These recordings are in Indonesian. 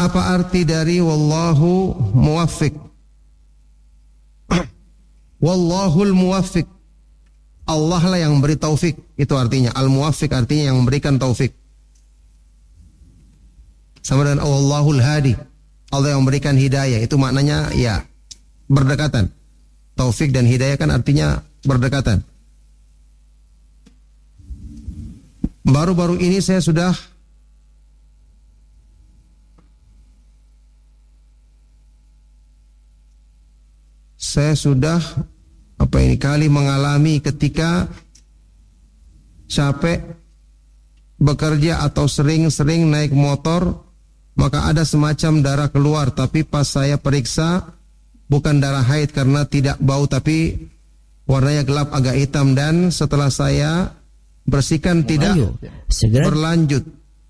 Apa arti dari wallahu muwaffiq? Wallahul muwaffiq. Allah lah yang memberi taufik. Itu artinya. Al-muwaffiq artinya yang memberikan taufik. Sama dengan Allahul hadi. Allah yang memberikan hidayah. Itu maknanya ya berdekatan. Taufik dan hidayah kan artinya berdekatan. Baru-baru ini saya sudah kali mengalami ketika capek bekerja atau sering-sering naik motor, maka ada semacam darah keluar, tapi pas saya periksa bukan darah haid karena tidak bau tapi warnanya gelap agak hitam, dan setelah saya bersihkan tidak berlanjut.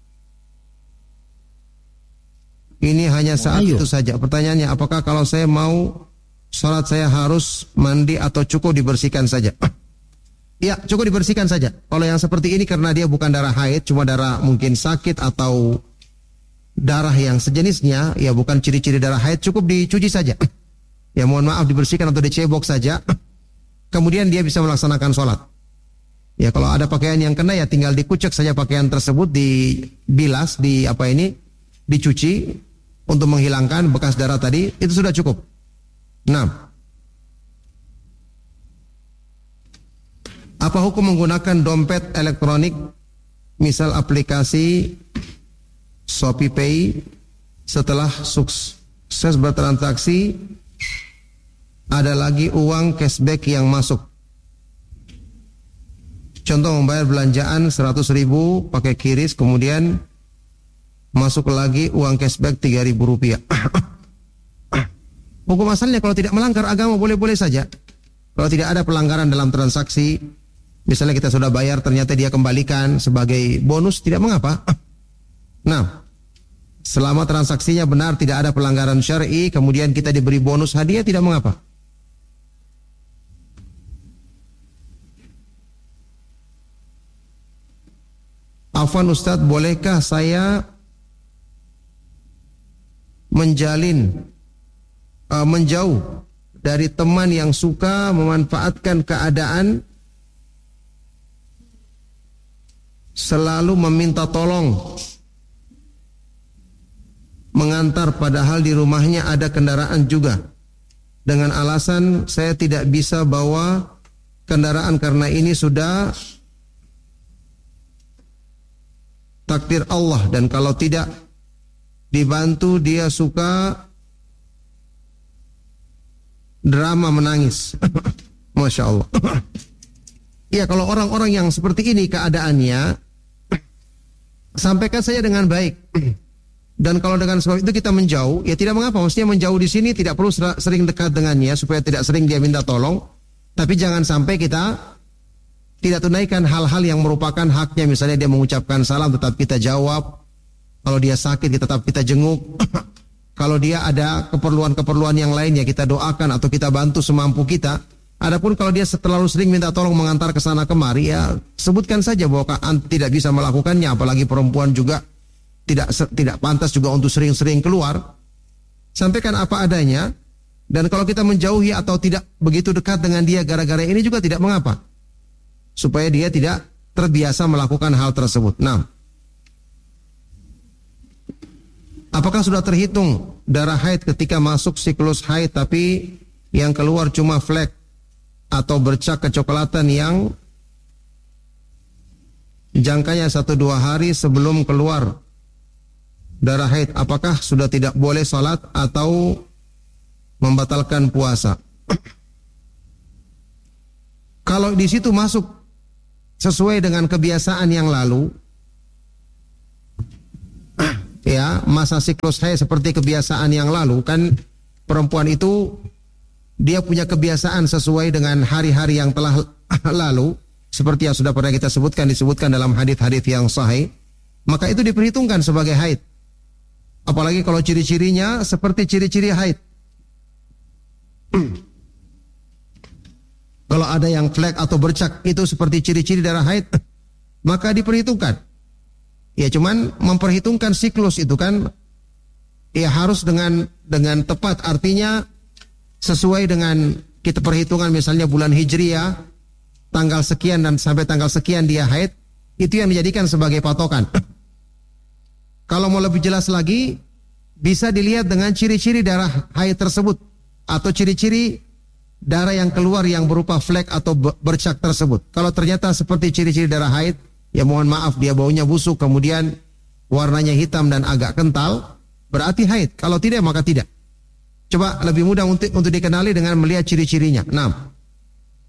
Ini hanya saat itu saja. Pertanyaannya, apakah kalau saya mau salat saya harus mandi atau cukup dibersihkan saja? Ya, cukup dibersihkan saja. Kalau yang seperti ini karena dia bukan darah haid, cuma darah mungkin sakit atau darah yang sejenisnya, ya bukan ciri-ciri darah haid, cukup dicuci saja. Ya mohon maaf, dibersihkan atau dicebok saja. Kemudian dia bisa melaksanakan sholat. Ya kalau ada pakaian yang kena ya tinggal dikucek saja pakaian tersebut, dibilas, dicuci untuk menghilangkan bekas darah tadi, itu sudah cukup. Nah, apa hukum menggunakan dompet elektronik, misal aplikasi Shopee Pay, setelah sukses bertransaksi ada lagi uang cashback yang masuk? Contoh membayar belanjaan 100.000 pakai QRIS, kemudian masuk lagi uang cashback 3.000 rupiah. Hukum asalnya kalau tidak melanggar agama boleh-boleh saja. Kalau tidak ada pelanggaran dalam transaksi, misalnya kita sudah bayar ternyata dia kembalikan sebagai bonus, tidak mengapa. Nah, selama transaksinya benar, tidak ada pelanggaran syar'i, kemudian kita diberi bonus hadiah, tidak mengapa. Afwan Ustadz, bolehkah saya menjauh dari teman yang suka memanfaatkan keadaan, selalu meminta tolong mengantar padahal di rumahnya ada kendaraan juga, dengan alasan saya tidak bisa bawa kendaraan karena ini sudah takdir Allah, dan kalau tidak dibantu dia suka drama menangis. Masya Allah. Ya kalau orang-orang yang seperti ini keadaannya, sampaikan saja dengan baik. Dan kalau dengan sebab itu kita menjauh, ya tidak mengapa. Maksudnya menjauh di sini tidak perlu sering dekat dengannya supaya tidak sering dia minta tolong. Tapi jangan sampai kita tidak tunaikan hal-hal yang merupakan haknya. Misalnya dia mengucapkan salam tetap kita jawab. Kalau dia sakit tetap kita jenguk. Kalau dia ada keperluan-keperluan yang lain ya kita doakan atau kita bantu semampu kita. Adapun kalau dia terlalu sering minta tolong mengantar ke sana kemari, ya sebutkan saja bahwa tidak bisa melakukannya, apalagi perempuan juga tidak pantas juga untuk sering-sering keluar. Sampaikan apa adanya, dan kalau kita menjauhi atau tidak begitu dekat dengan dia gara-gara ini juga tidak mengapa, supaya dia tidak terbiasa melakukan hal tersebut. Nah, apakah sudah terhitung darah haid ketika masuk siklus haid tapi yang keluar cuma flek atau bercak kecoklatan yang jangkanya 1-2 hari sebelum keluar darah haid? Apakah sudah tidak boleh salat atau membatalkan puasa? Kalau di situ masuk sesuai dengan kebiasaan yang lalu, ya masa siklus haid seperti kebiasaan yang lalu, kan perempuan itu dia punya kebiasaan sesuai dengan hari-hari yang telah lalu, seperti yang sudah pernah kita disebutkan dalam hadis-hadis yang sahih, maka itu diperhitungkan sebagai haid. Apalagi kalau ciri-cirinya seperti ciri-ciri haid. Kalau ada yang flek atau bercak itu seperti ciri-ciri darah haid, maka diperhitungkan. Ya cuman memperhitungkan siklus itu kan ya harus dengan tepat, artinya sesuai dengan kita perhitungan misalnya bulan Hijriah, tanggal sekian dan sampai tanggal sekian dia haid, itu yang dijadikan sebagai patokan. Kalau mau lebih jelas lagi, bisa dilihat dengan ciri-ciri darah haid tersebut atau ciri-ciri darah yang keluar yang berupa flek atau bercak tersebut. Kalau ternyata seperti ciri-ciri darah haid, ya mohon maaf dia baunya busuk, kemudian warnanya hitam dan agak kental, berarti haid. Kalau tidak maka tidak. Coba lebih mudah untuk dikenali dengan melihat ciri-cirinya. 6.